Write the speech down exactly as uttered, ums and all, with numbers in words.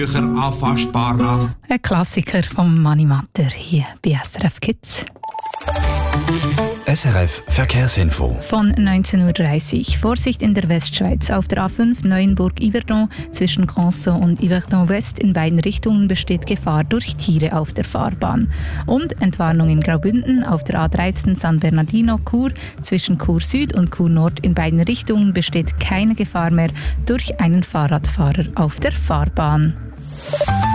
Anfassbarer. Ein Klassiker vom Mani Matter hier bei S R F Kids. S R F Verkehrsinfo. Von neunzehn Uhr dreißig. Vorsicht in der Westschweiz. Auf der A fünf Neuenburg-Yverdon zwischen Canson und Yverdon West in beiden Richtungen besteht Gefahr durch Tiere auf der Fahrbahn. Und Entwarnung in Graubünden auf der A dreizehn San Bernardino-Chur zwischen Chur Süd und Chur Nord in beiden Richtungen besteht keine Gefahr mehr durch einen Fahrradfahrer auf der Fahrbahn.